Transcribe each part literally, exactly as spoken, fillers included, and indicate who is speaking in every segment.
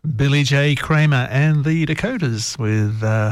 Speaker 1: Billy J. Kramer and the Dakotas with uh,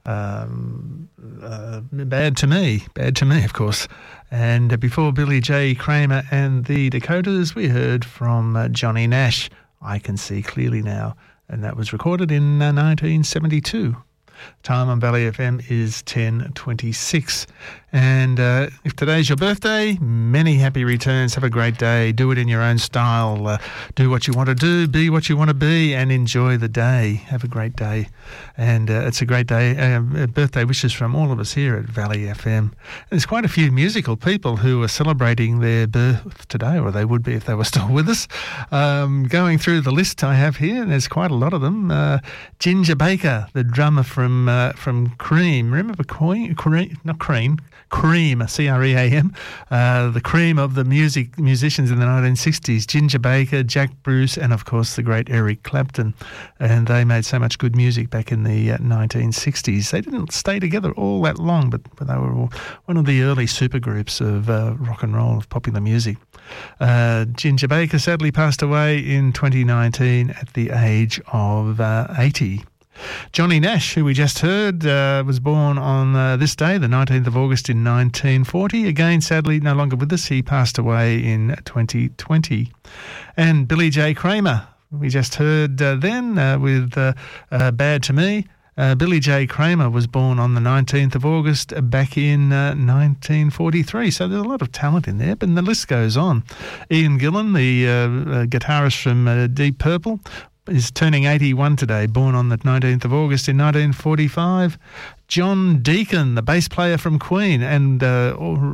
Speaker 1: um, uh, Bad to Me, Bad to Me, of course. And uh, before Billy J. Kramer and the Dakotas, we heard from uh, Johnny Nash, I Can See Clearly Now, and that was recorded in uh, nineteen seventy-two. Time on Valley F M is ten twenty-six. And uh, if today's your birthday, many happy returns. Have a great day. Do it in your own style. Uh, do what you want to do, be what you want to be, and enjoy the day. Have a great day. And uh, it's a great day. Uh, birthday wishes from all of us here at Valley F M. There's quite a few musical people who are celebrating their birth today, or they would be if they were still with us. Um, going through the list I have here, and there's quite a lot of them. Uh, Ginger Baker, the drummer from uh, from Cream. Remember Cream? Cream not Cream. Cream, C R E A M, uh, the cream of the music musicians in the nineteen sixties, Ginger Baker, Jack Bruce, and of course the great Eric Clapton. And they made so much good music back in the uh, nineteen sixties. They didn't stay together all that long, but, but they were all one of the early supergroups of uh, rock and roll, of popular music. Uh, Ginger Baker sadly passed away in twenty nineteen at the age of uh, eighty. Johnny Nash, who we just heard, uh, was born on uh, this day, the nineteenth of August in nineteen forty. Again, sadly, no longer with us. He passed away in twenty twenty. And Billy J. Kramer, we just heard uh, then uh, with uh, uh, Bad to Me. Uh, Billy J. Kramer was born on the nineteenth of August back in uh, nineteen forty-three. So there's a lot of talent in there, but the list goes on. Ian Gillan, the uh, uh, guitarist from uh, Deep Purple, is turning eighty-one today, born on the nineteenth of August in nineteen forty-five. John Deacon, the bass player from Queen and uh,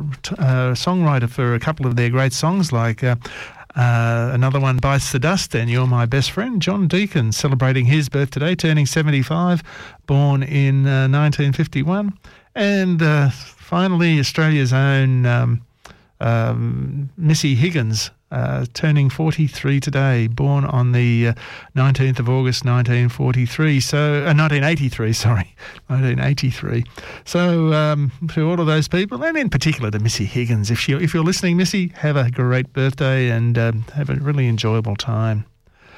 Speaker 1: uh, songwriter for a couple of their great songs like uh, uh, another one, Bites the Dust and You're My Best Friend. John Deacon celebrating his birth today, turning seventy-five, born in uh, nineteen fifty-one. And uh, finally, Australia's own um, um, Missy Higgins, Uh, turning forty-three today, born on the uh, nineteenth of August, nineteen forty-three. So, uh, nineteen eighty-three, sorry, nineteen eighty-three. So, um, to all of those people, and in particular to Missy Higgins, if you if you're listening, Missy, have a great birthday and um, have a really enjoyable time.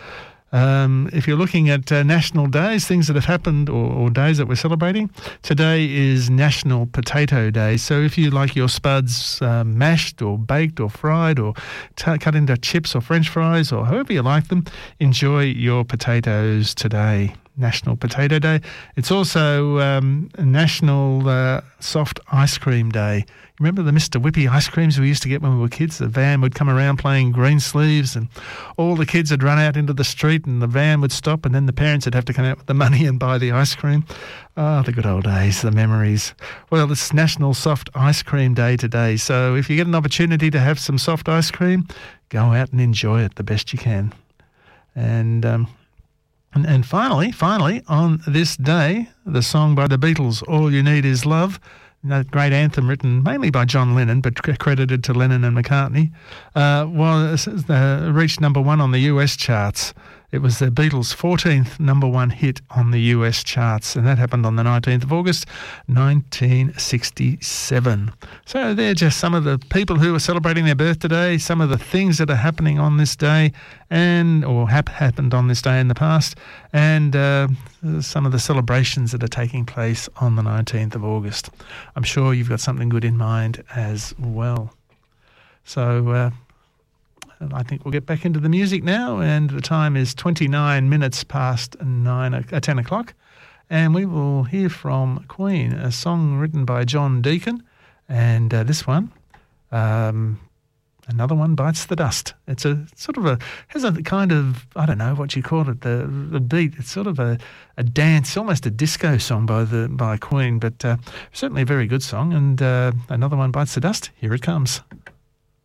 Speaker 1: Um, if you're looking at uh, national days, things that have happened or, or days that we're celebrating, today is National Potato Day. So if you like your spuds uh, mashed or baked or fried or t- cut into chips or French fries or however you like them, enjoy your potatoes today. National Potato Day. It's also um, National uh, Soft Ice Cream Day. Remember the Mister Whippy ice creams we used to get when we were kids? The van would come around playing green sleeves and all the kids would run out into the street and the van would stop and then the parents would have to come out with the money and buy the ice cream. Oh, the good old days, the memories. Well, it's National Soft Ice Cream Day today, so if you get an opportunity to have some soft ice cream, go out and enjoy it the best you can. And um, And, and finally, finally, on this day, the song by the Beatles, All You Need Is Love, that great anthem written mainly by John Lennon, but credited to Lennon and McCartney, uh, was uh, reached number one on the U S charts. It was the Beatles' fourteenth number one hit on the U S charts, and that happened on the nineteenth of August, nineteen sixty-seven. So they're just some of the people who are celebrating their birth today, some of the things that are happening on this day, and or have happened on this day in the past, and uh, some of the celebrations that are taking place on the nineteenth of August. I'm sure you've got something good in mind as well. So Uh, I think we'll get back into the music now, and the time is twenty-nine minutes past nine, uh, ten o'clock, and we will hear from Queen, a song written by John Deacon, and uh, this one, um, another one, Bites the Dust. It's a sort of a, has a kind of, I don't know what you call it, the the beat. It's sort of a, a dance, almost a disco song by the by Queen, but uh, certainly a very good song, and uh, another one, Bites the Dust. Here it comes.